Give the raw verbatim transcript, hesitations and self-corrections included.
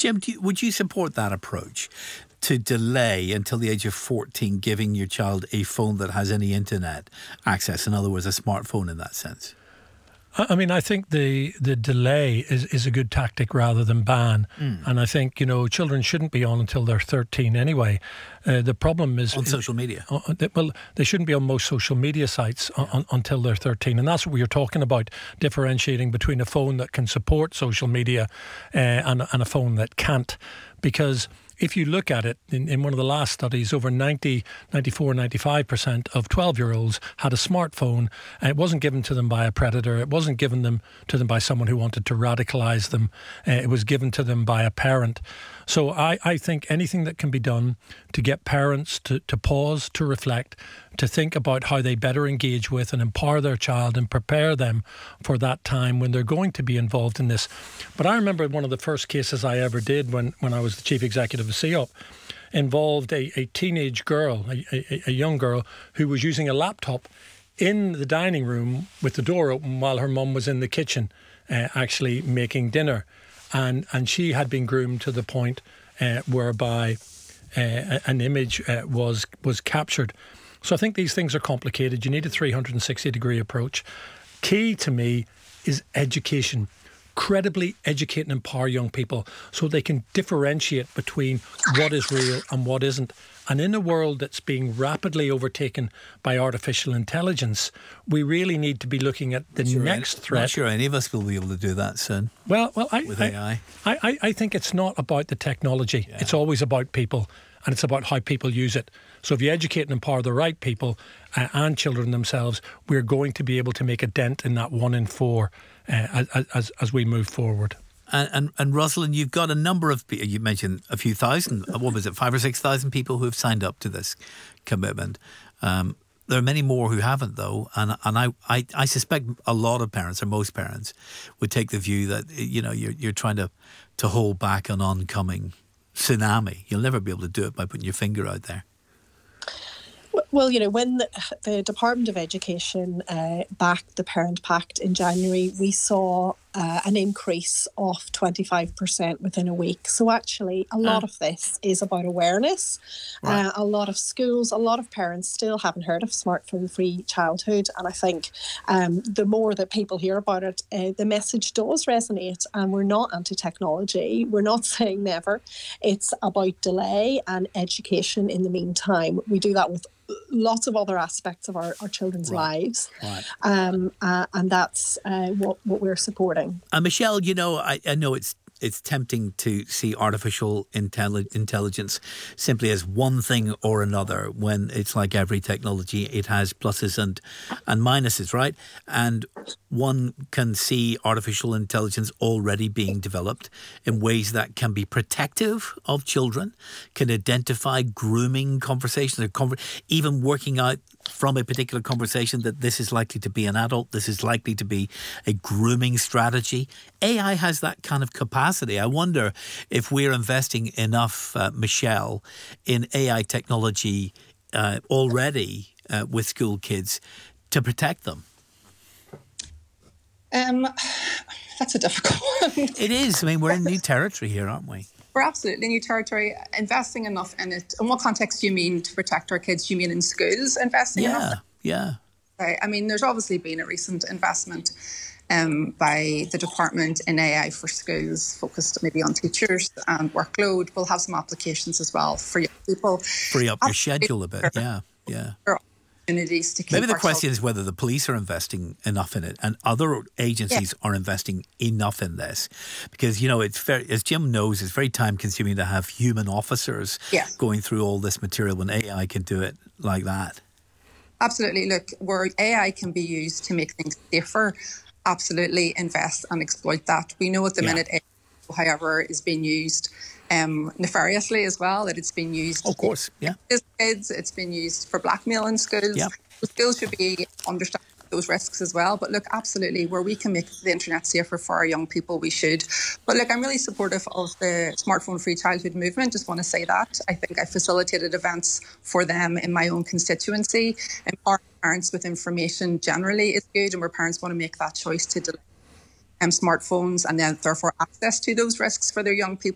Jim, do you, would you support that approach to delay until the age of fourteen giving your child a phone that has any internet access? In other words, a smartphone in that sense? I mean, I think the, the delay is, is a good tactic rather than ban. Mm. And I think, you know, children shouldn't be on until they're thirteen anyway. Uh, the problem is... On social media? Uh, they, well, they shouldn't be on most social media sites yeah. on, until they're thirteen. And that's what we were talking about, differentiating between a phone that can support social media uh, and, and a phone that can't. Because if you look at it, in, in one of the last studies, over ninety, ninety-four, ninety-five percent of twelve-year-olds had a smartphone. And it wasn't given to them by a predator. It wasn't given them to them by someone who wanted to radicalise them. Uh, it was given to them by a parent. So I, I think anything that can be done to get parents to, to pause, to reflect, to think about how they better engage with and empower their child and prepare them for that time when they're going to be involved in this. But I remember one of the first cases I ever did when, when I was the chief executive of C E O P involved a, a teenage girl, a, a, a young girl who was using a laptop in the dining room with the door open while her mum was in the kitchen uh, actually making dinner. And and she had been groomed to the point uh, whereby uh, an image uh, was was captured. So I think these things are complicated. You need a three hundred sixty degree approach. Key to me is education. Credibly educate and empower young people so they can differentiate between what is real and what isn't. And in a world that's being rapidly overtaken by artificial intelligence, we really need to be looking at the sure next any, threat. Not sure any of us will be able to do that soon. Well, well, I, with I, A I. I, I, I think it's not about the technology. Yeah. It's always about people, and it's about how people use it. So if you educate and empower the right people uh, and children themselves, we're going to be able to make a dent in that one in four uh, as as we move forward. And, and and Rosalind, you've got a number of people. You mentioned a few thousand. What was it? Five or six thousand people who have signed up to this commitment. Um, there are many more who haven't, though, and and I, I, I suspect a lot of parents, or most parents, would take the view that you know you're you're trying to to hold back an oncoming tsunami. You'll never be able to do it by putting your finger out there. Well, you know, when the, the Department of Education uh, backed the Parent Pact in January, we saw uh, an increase of twenty-five percent within a week. So actually, a lot uh. of this is about awareness. Right. Uh, a lot of schools, a lot of parents still haven't heard of smartphone-free childhood. And I think um, the more that people hear about it, uh, the message does resonate. And we're not anti-technology. We're not saying never. It's about delay and education in the meantime. We do that with lots of other aspects of our, our children's right. lives. Right. Um, uh, and that's uh, what, what we're supporting. Uh, Michelle, you know, I, I know it's it's tempting to see artificial intelli- intelligence simply as one thing or another when it's like every technology, it has pluses and, and minuses, right? And one can see artificial intelligence already being developed in ways that can be protective of children, can identify grooming conversations, or conver- even working out from a particular conversation that this is likely to be an adult, this is likely to be a grooming strategy. A I has that kind of capacity. I wonder if we're investing enough, uh, Michelle, in A I technology uh, already uh, with school kids to protect them. Um, that's a difficult one. It is. I mean, we're in new territory here, aren't we? We're absolutely new territory. Investing enough in it. In what context do you mean to protect our kids? Do you mean in schools investing yeah, enough? Yeah, yeah. Right. I mean, there's obviously been a recent investment um, by the department in A I for schools, focused maybe on teachers and workload. We'll have some applications as well for young people. Free up your schedule a bit. Yeah, yeah. Opportunities to keep Maybe the our question children. is whether the police are investing enough in it and other agencies yeah. are investing enough in this, because you know it's very, as Jim knows, it's very time consuming to have human officers yeah. going through all this material when A I can do it like that. Absolutely. Look, where A I can be used to make things safer, absolutely invest and exploit that. We know at the yeah. minute, A I, however, is being used Um, nefariously as well, that it's been used. Of course, yeah. Kids, it's been used for blackmail in schools. Yeah. Schools should be understanding those risks as well. But look, absolutely, where we can make the internet safer for our young people, we should. But look, I'm really supportive of the smartphone-free childhood movement. Just want to say that. I think I facilitated events for them in my own constituency. Empowering parents with information generally is good, and where parents want to make that choice to delay Um, smartphones and then therefore access to those risks for their young people.